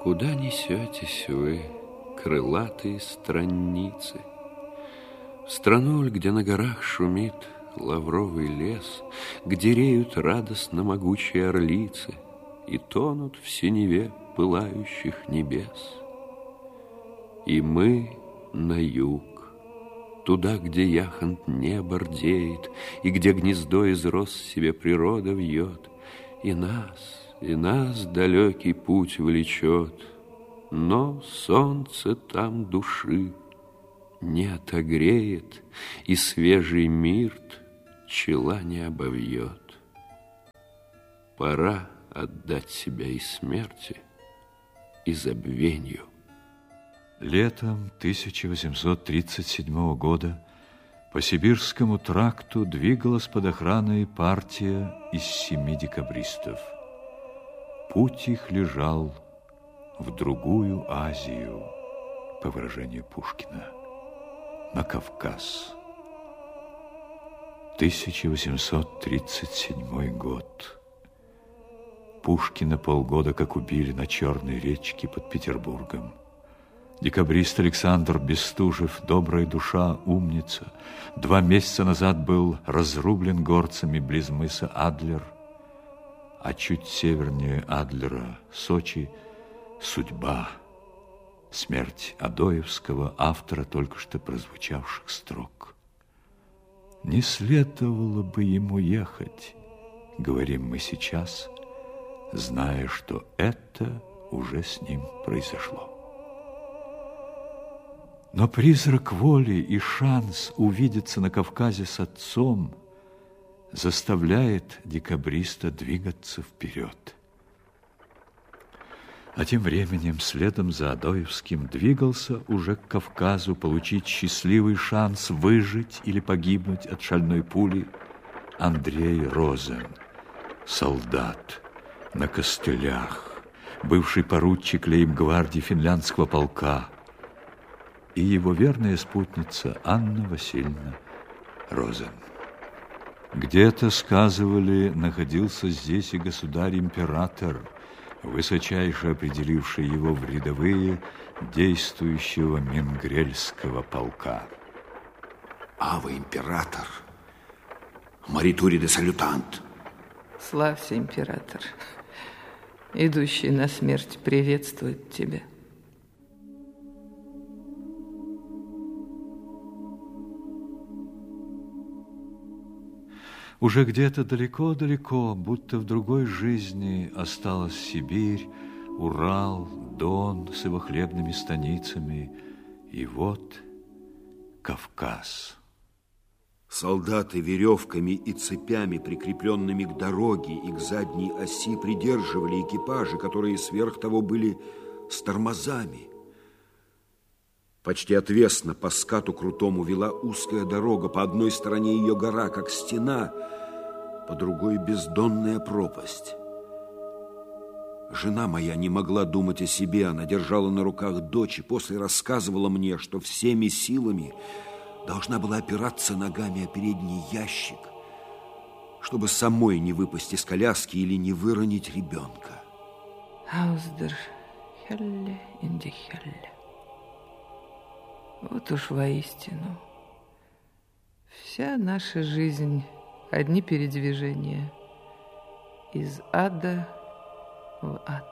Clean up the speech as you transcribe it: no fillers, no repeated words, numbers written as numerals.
Куда несетесь вы, крылатые странницы? В страну, где на горах шумит лавровый лес, где реют радостно могучие орлицы и тонут в синеве пылающих небес. И мы на юг, туда, где яхонт небо рдеет, и где гнездо из роз себе природа вьет, и нас далекий путь влечет, но солнце там души не отогреет, и свежий мирт чела не обовьет. Пора отдать себя и смерти, и забвенью. Летом 1837 года по Сибирскому тракту двигалась под охраной партия из 7 декабристов. Путь их лежал в другую Азию, по выражению Пушкина, на Кавказ. 1837 год. Пушкина полгода как убили на Черной речке под Петербургом. Декабрист Александр Бестужев, добрая душа, умница, 2 месяца назад был разрублен горцами близ мыса Адлер, а чуть севернее Адлера, Сочи, судьба, смерть Адоевского, автора только что прозвучавших строк. Не следовало бы ему ехать, говорим мы сейчас, зная, что это уже с ним произошло. Но призрак воли и шанс увидеться на Кавказе с отцом заставляет декабриста двигаться вперед. А тем временем следом за Адоевским двигался уже к Кавказу получить счастливый шанс выжить или погибнуть от шальной пули Андрей Розен, солдат на костылях, бывший поручик лейб-гвардии финляндского полка, и его верная спутница Анна Васильевна Розен. Где-то, сказывали, находился здесь и государь-император, высочайше определивший его в рядовые действующего Мингрельского полка. Аве император, моритури де салютант. Славься, император, идущий на смерть приветствует тебя. Уже где-то далеко-далеко, будто в другой жизни, осталась Сибирь, Урал, Дон с его хлебными станицами, и вот Кавказ. Солдаты веревками и цепями, прикрепленными к дороге и к задней оси, придерживали экипажи, которые сверх того были с тормозами. Почти отвесно по скату крутому вела узкая дорога, по одной стороне ее гора, как стена, по другой бездонная пропасть. Жена моя не могла думать о себе, она держала на руках дочь и после рассказывала мне, что всеми силами должна была опираться ногами о передний ящик, чтобы самой не выпасть из коляски или не выронить ребенка. Ауздер хелле инди хелле. Вот уж воистину, вся наша жизнь – одни передвижения из ада в ад.